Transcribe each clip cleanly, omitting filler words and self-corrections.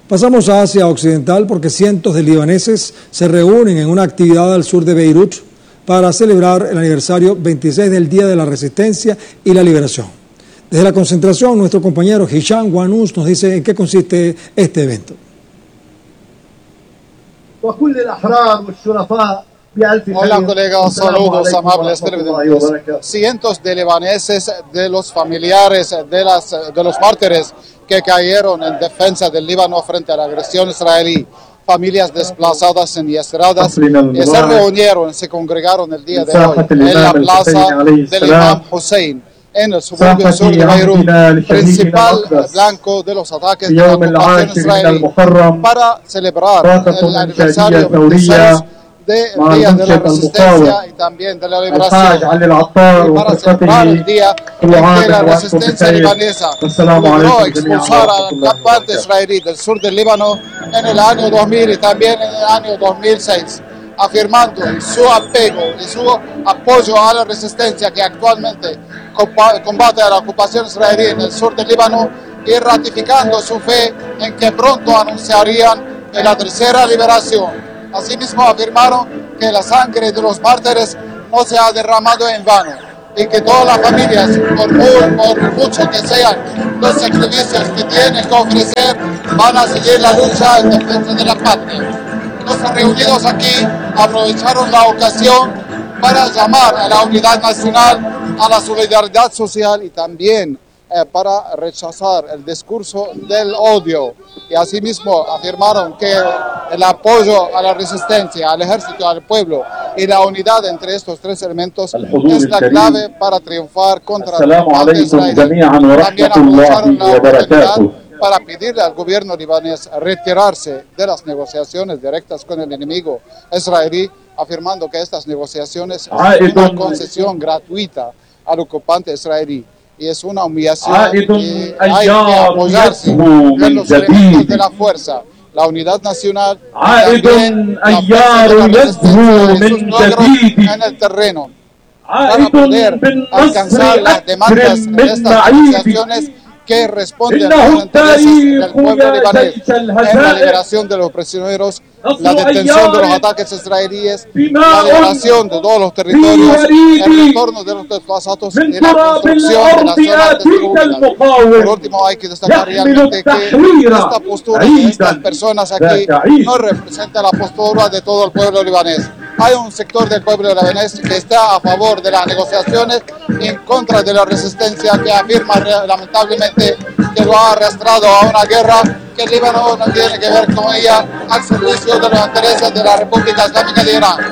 Pasamos a Asia Occidental porque cientos de libaneses se reúnen en una actividad al sur de Beirut para celebrar el aniversario 26 del Día de la Resistencia y la Liberación. Desde la concentración, nuestro compañero Hisham Wanous nos dice en qué consiste este evento. Hola colegas, saludos amables televidentes. Cientos de libaneses, de los familiares de los mártires que cayeron en defensa del Líbano frente a la agresión israelí, familias desplazadas en Yesradas, se reunieron, se congregaron el día de hoy en la plaza del Imam Hussein, en el suburbio sur de Beirut, principal blanco de los ataques de la ocupación israelí, para celebrar el aniversario 26 del Día de la Resistencia y también de la Liberación, y para celebrar el día en que la resistencia libanesa logró expulsar a la parte israelí del sur del Líbano en el año 2000 y también en el año 2006, afirmando su apego y su apoyo a la resistencia que actualmente combate a la ocupación israelí en el sur del Líbano, y ratificando su fe en que pronto anunciarían la tercera liberación. Asimismo afirmaron que la sangre de los mártires no se ha derramado en vano y que todas las familias, por mucho que sean los sacrificios que tienen que ofrecer, van a seguir la lucha en defensa de la patria. Los reunidos aquí aprovecharon la ocasión para llamar a la unidad nacional, a la solidaridad social y también para rechazar el discurso del odio, y asimismo afirmaron que el apoyo a la resistencia, al ejército, al pueblo y la unidad entre estos tres elementos es la clave para triunfar contra el ocupante israelí. También aprovecharon la oportunidad para pedirle al gobierno libanés retirarse de las negociaciones directas con el enemigo israelí, afirmando que estas negociaciones son una concesión gratuita al ocupante israelí. Y es una humillación, y hay que apoyarse en los elementos de la fuerza, la unidad nacional, también la fuerza de la resistencia y sus logros en el terreno, para poder alcanzar las demandas de estas negociaciones que responden a los intereses del pueblo libanés, en la liberación de los prisioneros, la detención de los ataques israelíes, la liberación de todos los territorios, el retorno de los desplazados y la construcción de las zonas despojadas. Por último, hay que destacar realmente que esta postura de estas personas aquí no representa la postura de todo el pueblo libanés. Hay un sector del pueblo libanés que está a favor de las negociaciones y en contra de la resistencia, que afirma lamentablemente que lo ha arrastrado a una guerra que el Líbano no tiene que ver con ella, al servicio de los intereses de la República Islámica de Irán.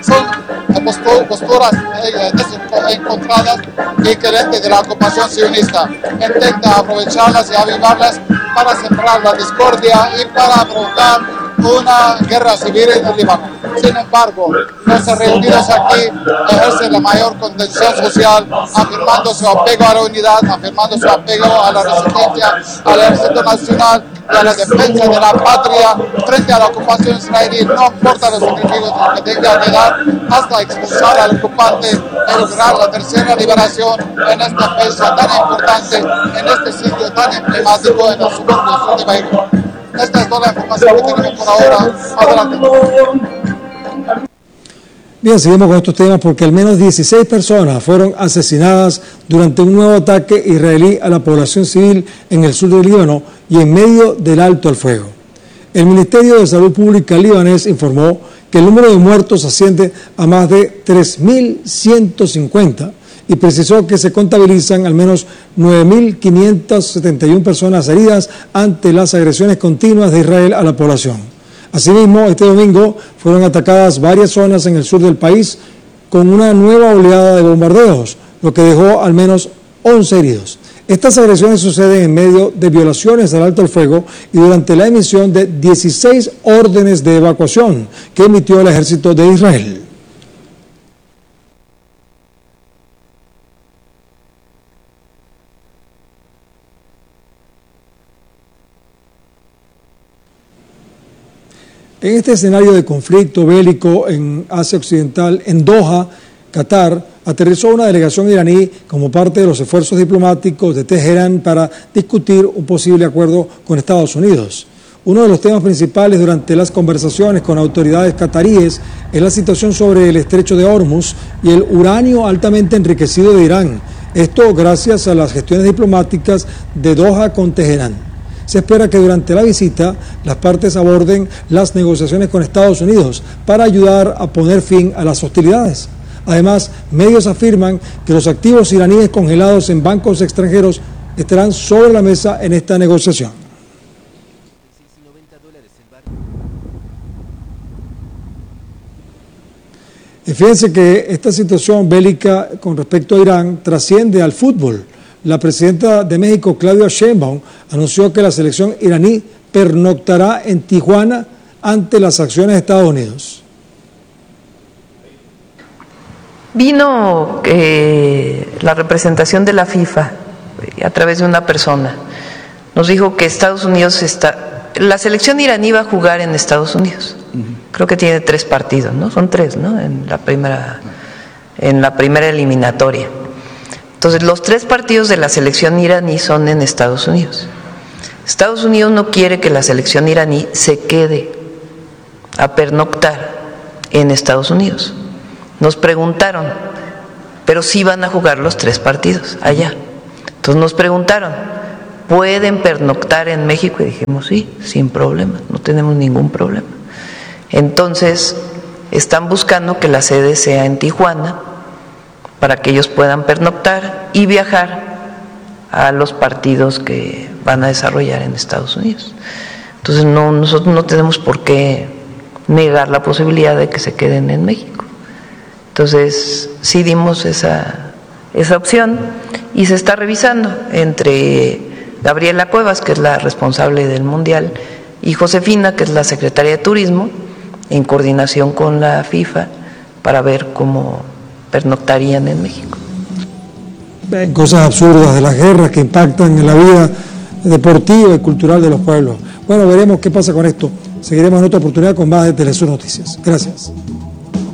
Son posturas encontradas y diferentes de la ocupación sionista. Intenta aprovecharlas y avivarlas para sembrar la discordia y para provocar una guerra civil en el Líbano. Sin embargo, los reunidos aquí ejercen la mayor contención social, afirmando su apego a la unidad, afirmando su apego a la resistencia, al ejército nacional y a la defensa de la patria frente a la ocupación israelí. No importa los sacrificios que tenga que dar hasta expulsar al ocupante y lograr la tercera liberación en esta fecha tan importante, en este sitio tan emblemático en el suburbio sur de Beirut. Esta es toda la información que tenemos por ahora. Adelante. Bien, seguimos con estos temas porque al menos 16 personas fueron asesinadas durante un nuevo ataque israelí a la población civil en el sur del Líbano y en medio del alto al fuego. El Ministerio de Salud Pública libanés informó que el número de muertos asciende a más de 3.150 y precisó que se contabilizan al menos 9.571 personas heridas ante las agresiones continuas de Israel a la población. Asimismo, este domingo fueron atacadas varias zonas en el sur del país con una nueva oleada de bombardeos, lo que dejó al menos 11 heridos. Estas agresiones suceden en medio de violaciones al alto el fuego y durante la emisión de 16 órdenes de evacuación que emitió el ejército de Israel. En este escenario de conflicto bélico en Asia Occidental, en Doha, Qatar, aterrizó una delegación iraní como parte de los esfuerzos diplomáticos de Teherán para discutir un posible acuerdo con Estados Unidos. Uno de los temas principales durante las conversaciones con autoridades cataríes es la situación sobre el estrecho de Hormuz y el uranio altamente enriquecido de Irán. Esto gracias a las gestiones diplomáticas de Doha con Teherán. Se espera que durante la visita las partes aborden las negociaciones con Estados Unidos para ayudar a poner fin a las hostilidades. Además, medios afirman que los activos iraníes congelados en bancos extranjeros estarán sobre la mesa en esta negociación. Y fíjense que esta situación bélica con respecto a Irán trasciende al fútbol. La presidenta de México, Claudia Sheinbaum, anunció que la selección iraní pernoctará en Tijuana ante las acciones de Estados Unidos. Vino la representación de la FIFA a través de una persona. Nos dijo que Estados Unidos la selección iraní va a jugar en Estados Unidos. Creo que tiene 3 partidos, ¿no? Son 3, ¿no? En la primera eliminatoria. Entonces, los 3 partidos de la selección iraní son en Estados Unidos. Estados Unidos no quiere que la selección iraní se quede a pernoctar en Estados Unidos. Nos preguntaron, pero sí van a jugar los 3 partidos allá. Entonces nos preguntaron, ¿pueden pernoctar en México? Y dijimos, sí, sin problema, no tenemos ningún problema. Entonces, están buscando que la sede sea en Tijuana para que ellos puedan pernoctar y viajar a los partidos que van a desarrollar en Estados Unidos. Entonces, nosotros no tenemos por qué negar la posibilidad de que se queden en México. Entonces, sí dimos esa opción y se está revisando entre Gabriela Cuevas, que es la responsable del Mundial, y Josefina, que es la secretaria de Turismo, en coordinación con la FIFA, para ver cómo pernoctarían en México. Ven cosas absurdas de las guerras que impactan en la vida deportiva y cultural de los pueblos. Bueno, veremos qué pasa con esto. Seguiremos en otra oportunidad con más de Telesur Noticias. Gracias.